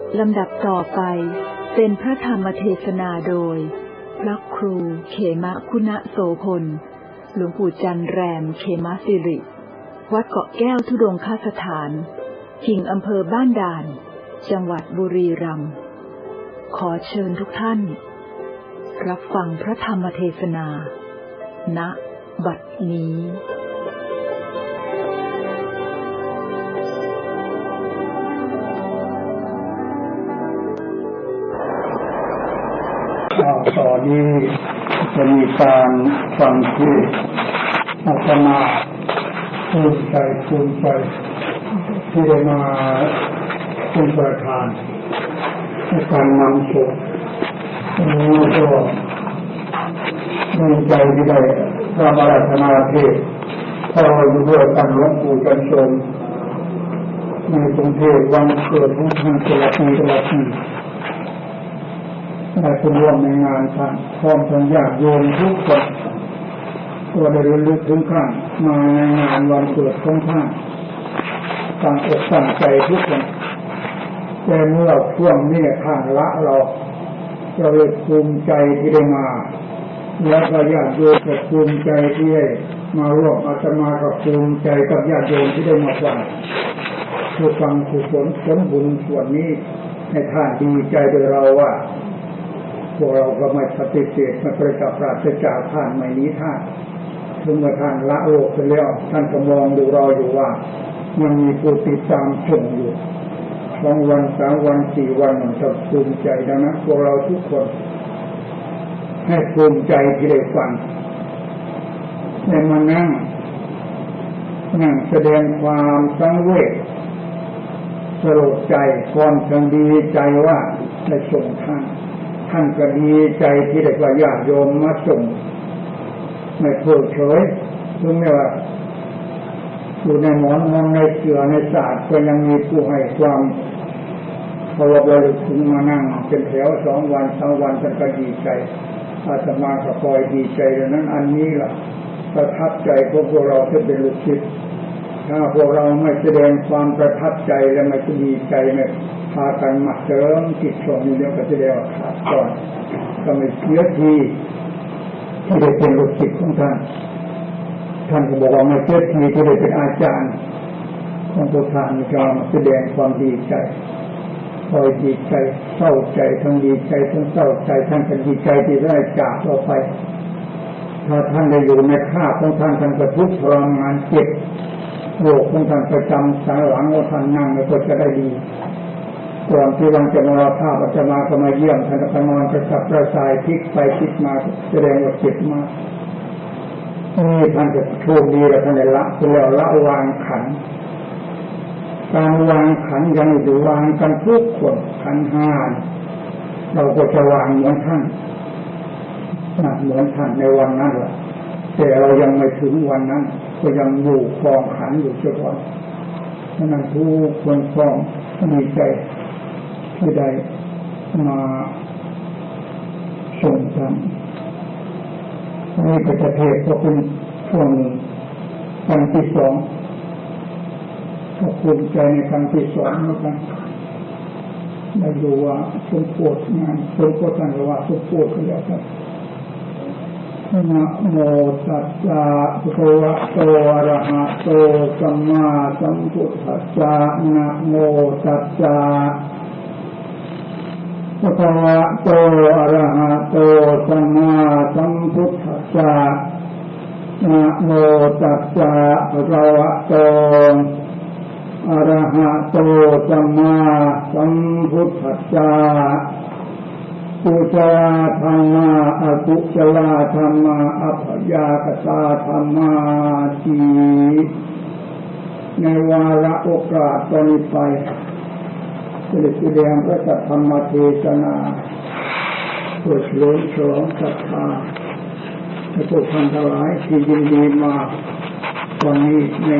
ลำดับต่อไปเป็นพระธรรมเทศนาโดยพระครูเขมะคุณโสพลหลวงปู่จันแรมเขมสิริวัดเกาะแก้วธุดงคสถานกิ่งอำเภอบ้านด่านจังหวัดบุรีรัมย์ขอเชิญทุกท่านรับฟังพระธรรมเทศนาณบัดนี้ต่อนี้จะมีการฟังที่อาตมาภูมิใจที่ได้มาเป็นประธานในการนำสงฆ์นี้ก็ภูมิใจที่ได้รับอาราธนาเทศน์เข้าอยู่ด้วยกันหลวงปู่จันทร์ในกรุงเทพวันเกิดของท่านแต่ละปีได้เป็นร่วมในงานท่านพร้อมทั้งญาติโยมทุกคนก็ได้ระลึกถึงท่านมาในงานวันเกิดของท่านตั้งอกตั้งใจทุกคนแต่เมื่อช่วงนี้ท่านละเราเลยภูมิใจที่ได้มาและก็ญาติโยมก็ภูมิใจที่ได้มาร่วมอาตมาก็ภูมิใจกับญาติโยมที่ได้มาฟังผู้ฟังผู้ผลบุญส่วนนี้ให้ท่านดีใจโดยเราว่าพวกเราก็ไม่ปฏิเสธไม่ประกาศปราศจากท่านไม่หนีท่านถึงเมื่อท่านละโลกไปแล้วท่านก็มองดูเราอยู่ว่ามันมีผู้ติดตามชมอยู่2 วัน3 วัน4 วันมันจะภูมิใจดังนั้นพวกเราทุกคนให้ภูมิใจที่ได้ฟังได้มานั่งแสดงความสังเวชสลดใจความดีใจว่าได้ส่งท่านก็ดีใจที่ได้ว่าญาติโยมมาส่งไม่เพิกเฉยถึงแม้ว่าอยู่ในหมอนในเสื่อในศาสตร์ก็ยังมีผู้ให้ความเคารพระลึกถึงมานั่งเป็นแถว2 วัน3 วันท่านก็ดีใจอาตมาก็คอยดีใจดังนั้นอันนี้ล่ะประทับใจพวกเราที่เป็นลูกศิษย์ถ้าพวกเราไม่แสดงความประทับใจและไม่ดีใจไม่พากันมาเสริมจิตส่งเดียวก็จะได้ว่าขาดก่อนก็ไม่เสียทีที่ได้เป็นลูกศิษย์ของท่านก็บอกว่าไม่เสียทีที่ได้เป็นอาจารย์ของพวกท่านจะมาแสดงความดีใจคอยดีใจเศร้าใจทั้งดีใจทั้งเศร้าใจท่านก็ดีใจที่ได้จากเราไปถ้าท่านได้อยู่ในข้าของท่านก็ทุกข์ทรมานเจ็บโรคของท่านประจำสังหลังของท่านนั่งก็จะได้ดีก่อนที่วันจะมรณภาพอาตมาก็มาเยี่ยมท่านก็นอนกระสับกระส่ายพลิกไปพลิกมาแสดงว่าเจ็บมากนี่ท่านจะโชคดีแล้วท่านได้ละวางขันการวางขันยังอยู่วางกันทุกคนขัน5เราก็จะวางเหมือนท่านในวันนั้นแหละแต่เรายังไม่ถึงวันนั้นก็ยังอยู่ครองขันอยู่เฉพาะนั้นทุกคนครองดีใจที่ได้มาส่งธรรมนี่ก็จะเทศก็เป็นช่วงวันที่2ก็ภูมิใจในครั้งที่2เหมือนกันได้ดูว่าสมโพธิงานสมโพธิกันว่าสมโพธิแล้วครับนะโมตัสสะภะคะวะโตอะระหะโตสัมมาสัมพุทธัสสะนะโมตัสสะภะคะวะโตอะระหะโตสัมมาสัมพุทธัสสะนะโมตัสสะภะคะวะโตอะระหะโตสัมมาสัมพุทธัสสะกุศลธรรมะอกุศลธรรมะอัพยากตาธรรมะทีในวาระโอกาสตอนนี้ไปจะได้แสดงพระธรรมเทศนาเพื่อเฉลิมฉลองศรัทธาให้พวกท่านทั้งหลายที่ยินดีมาวันนี้